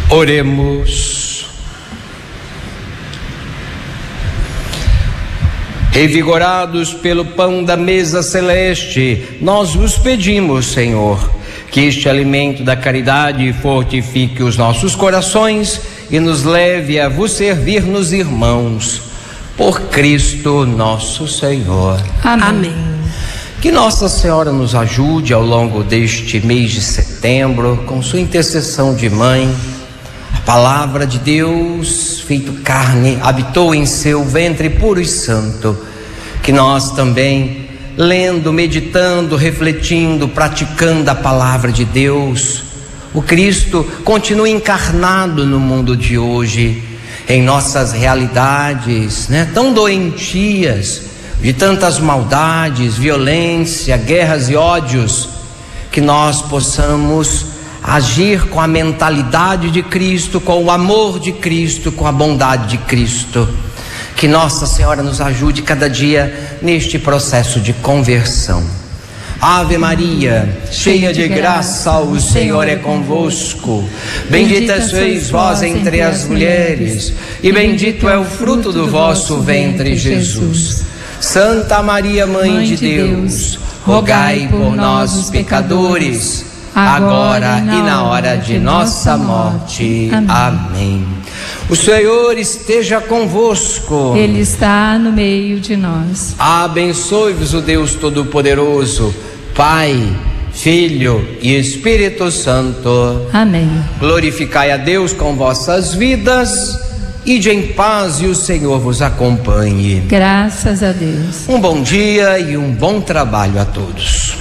Oremos. Revigorados pelo pão da mesa celeste, nós vos pedimos, Senhor, que este alimento da caridade fortifique os nossos corações e nos leve a vos servir nos irmãos. Por Cristo nosso Senhor. Amém. Que Nossa Senhora nos ajude ao longo deste mês de setembro, com sua intercessão de mãe. A palavra de Deus, feito carne, habitou em seu ventre puro e santo. Que nós também, lendo, meditando, refletindo, praticando a palavra de Deus, o Cristo continue encarnado no mundo de hoje, em nossas realidades, tão doentias, de tantas maldades, violência, guerras e ódios, que nós possamos agir com a mentalidade de Cristo, com o amor de Cristo, com a bondade de Cristo. Que Nossa Senhora nos ajude cada dia neste processo de conversão. Ave Maria, cheia de graça, o Senhor é convosco. Bendita sois vós entre as mulheres, e bendito é o fruto do vosso ventre, Jesus. Santa Maria, Mãe de Deus, rogai por nós, os pecadores, agora e na hora de nossa morte. Amém. O Senhor esteja convosco. Ele está no meio de nós. Abençoe-vos o Deus Todo-Poderoso, Pai, Filho e Espírito Santo. Amém. Glorificai a Deus com vossas vidas. Ide em paz e o Senhor vos acompanhe. Graças a Deus. Um bom dia e um bom trabalho a todos.